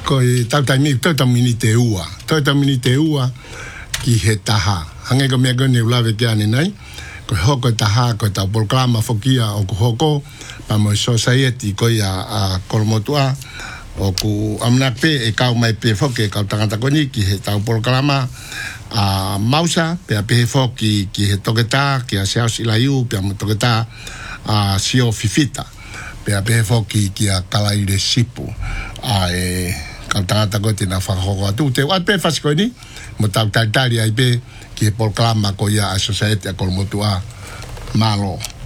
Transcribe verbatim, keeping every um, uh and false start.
ko i tau tai mi tau mini te ua tau tau mini te ua ki he taha hange ko mea kone ulawe ki ane nai ko hoko taha ko tau programa fokia o ku hoko pa mo society ko ia a kolomotua o ku amna pe e kau mai pe foke kau tangata koni ki he tau programa a mausa pe a pe foki ki he toketa ki a seaus ilaiu pe a mo toketa a sio fifita pe a pe foki ki a kalaire sipu a e kau tangata ko te na whakahoko atu te wat pe fasiko ni mo tau taitari ai pe ki he programa ko ia a society a kolomotua malo